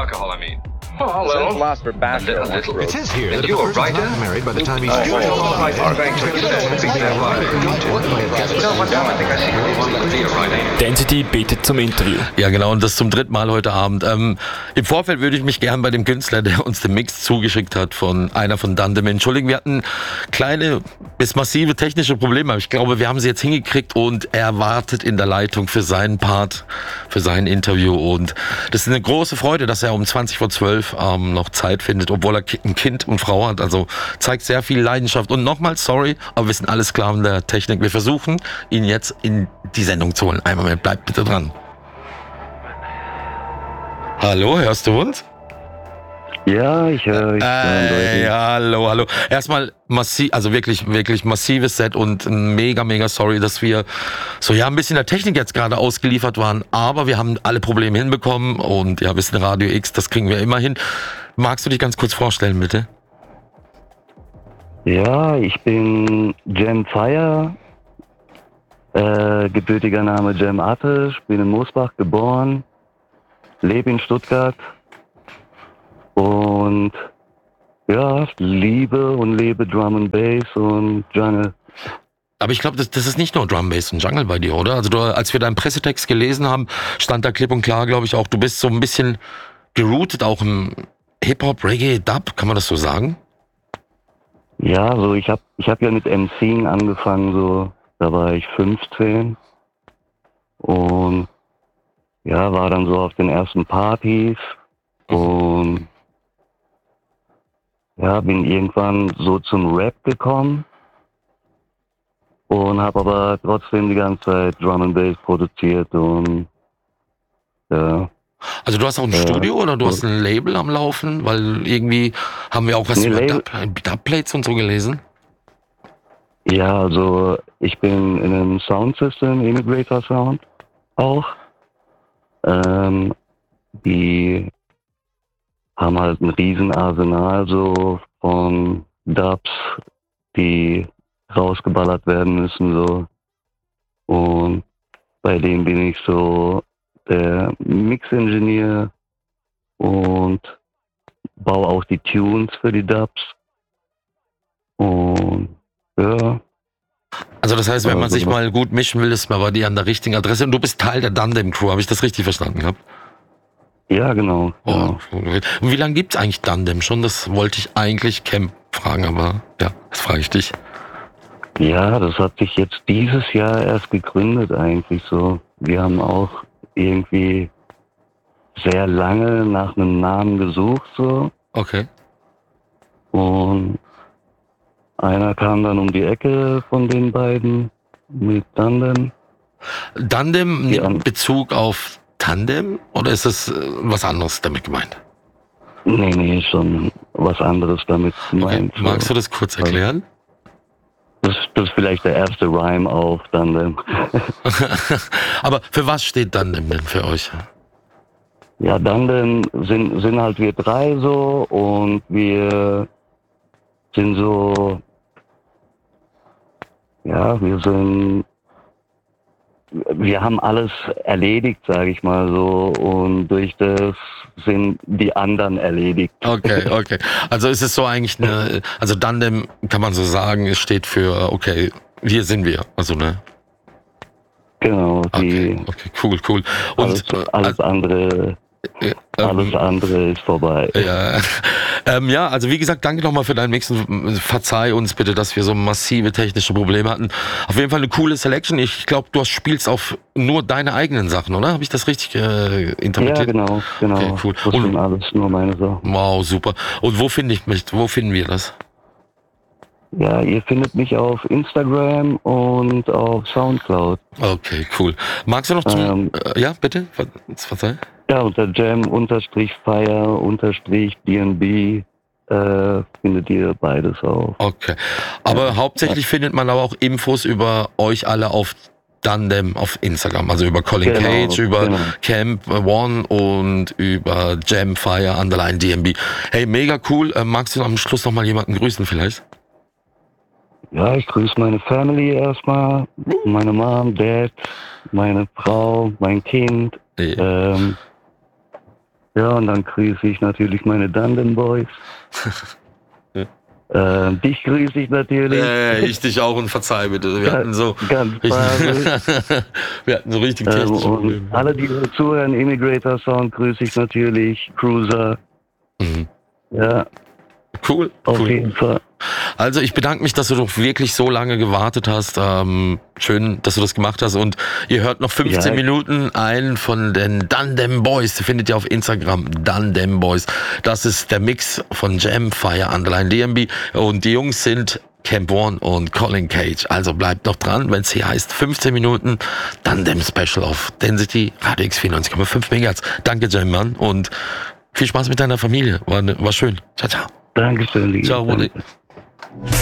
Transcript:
alcohol, I mean. Oh, well, philosopher Basher. It says here that you if a were right, person's not married by the time he's All right, are going to Density bittet zum Interview. Ja, genau, und das zum 3. Mal heute Abend. Im Vorfeld würde ich mich gern bei dem Künstler, der uns den Mix zugeschickt hat, von einer von Dandem entschuldigen. Wir hatten kleine bis massive technische Probleme, aber ich glaube, wir haben sie jetzt hingekriegt und er wartet in der Leitung für seinen Part, für sein Interview. Und das ist eine große Freude, dass er um 11:20 noch Zeit findet, obwohl er ein Kind und Frau hat. Also zeigt sehr viel Leidenschaft. Und nochmal, sorry, aber wir sind alle Sklaven der Technik. Wir versuchen, ihn jetzt in die Sendung zu holen. Einen Moment, bleibt bitte dran. Hallo, hörst du uns? Ja, ich höre. Ja, hallo. Erstmal massiv, also wirklich massives Set und mega sorry, dass wir so ein bisschen der Technik jetzt gerade ausgeliefert waren, aber wir haben alle Probleme hinbekommen und ja, wir sind Radio X, das kriegen wir immer hin. Magst du dich ganz kurz vorstellen, bitte? Ja, ich bin Jem Fire, gebürtiger Name Jem Attisch, bin in Moosbach geboren, lebe in Stuttgart. Und ja, lebe Drum and Bass und Jungle. Aber ich glaube, das ist nicht nur Drum, Bass und Jungle bei dir, oder? Also als wir deinen Pressetext gelesen haben, stand da klipp und klar, glaube ich, auch, du bist so ein bisschen gerootet, auch im Hip-Hop, Reggae, Dub, kann man das so sagen? Ja, so ich hab ja mit MCing angefangen, so da war ich 15 und ja, war dann so auf den ersten Partys und ja, bin irgendwann so zum Rap gekommen und habe aber trotzdem die ganze Zeit Drum and Bass produziert und ja. Also du hast auch ein Studio oder du hast ein Label am Laufen? Weil irgendwie haben wir auch was über Dubplates und so gelesen. Ja, also ich bin in einem Soundsystem, Immigrator Sound auch. Die haben halt ein Riesenarsenal so von Dubs, die rausgeballert werden müssen so. Und bei denen bin ich so der Mix-Ingenieur und baue auch die Tunes für die Dubs. Und ja. Also das heißt, wenn man sich mal gut mischen will, ist man bei dir an der richtigen Adresse. Und du bist Teil der Dandem Crew, habe ich das richtig verstanden gehabt? Ja, genau. Oh, und wie lange gibt's eigentlich Dandem schon? Das wollte ich eigentlich Camp fragen, aber ja, das frage ich dich. Ja, das hat sich jetzt dieses Jahr erst gegründet eigentlich so. Wir haben auch irgendwie sehr lange nach einem Namen gesucht so. Okay. Und einer kam dann um die Ecke von den beiden mit Dandem. Dandem nimmt Bezug auf Tandem oder ist das was anderes damit gemeint? Nee, schon was anderes damit gemeint. Okay. Magst du das kurz erklären? Das ist vielleicht der erste Rhyme auf Dandem. Aber für was steht Dandem denn für euch? Ja, Dandem sind halt wir drei so und wir sind so, ja, wir haben alles erledigt, sage ich mal so, und durch das sind die anderen erledigt. Okay. Also ist es so eigentlich also Dandem kann man so sagen, es steht für, okay, hier sind wir, also ne? Genau. Okay, cool. Und alles andere ist vorbei. Ja, also wie gesagt, danke nochmal für deinen Mix und verzeih uns bitte, dass wir so massive technische Probleme hatten. Auf jeden Fall eine coole Selection. Ich glaube, du spielst auf nur deine eigenen Sachen, oder? Habe ich das richtig interpretiert? Ja, genau. Okay, cool. Das sind alles nur meine Sachen. Wow, super. Und wo finden wir das? Ja, ihr findet mich auf Instagram und auf Soundcloud. Okay, cool. Magst du noch ja, bitte? Verzeih. Ja, unter Jam_Fire_DNB findet ihr beides auch. Okay. Aber hauptsächlich findet man aber auch Infos über euch alle auf Dandem auf Instagram, also über Colin Cage, über Camp One und über Jam_Fire_DNB. Hey, mega cool. Magst du am Schluss noch mal jemanden grüßen vielleicht? Ja, ich grüße meine Family erstmal, meine Mom, Dad, meine Frau, mein Kind. Ja, und dann grüße ich natürlich meine Dundon Boys. Dich grüße ich natürlich. Ich dich auch und verzeih bitte. Wir hatten so ganz wir hatten so richtig technische und Probleme. alle, die zuhören, Immigrator Sound grüße ich natürlich. Cruiser. Mhm. Ja, Cool. auf cool. jeden Fall. Also ich bedanke mich, dass du doch wirklich so lange gewartet hast. Schön, dass du das gemacht hast. Und ihr hört noch 15 Ja. Minuten einen von den Dundon Boys. Die findet ihr auf Instagram, Dundon Boys. Das ist der Mix von Jam, Fire, Underline DMB. Und die Jungs sind Camp One und Colin Cage. Also bleibt noch dran, wenn es hier heißt 15 Minuten, Dundon Special auf Density, Radio X 94,5 MHz. Danke, Jam, Mann. Und viel Spaß mit deiner Familie. War schön. Ciao, ciao. Dankeschön, Liebe. Ciao, Rudi. Danke.